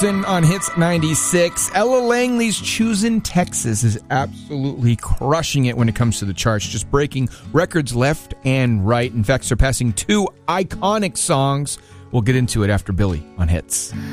Anderson on Hits 96. Ella Langley's Choosin' Texas is absolutely crushing it when it comes to the charts, just breaking records left and right. In fact, surpassing two iconic songs. We'll get into it after Billy on Hits.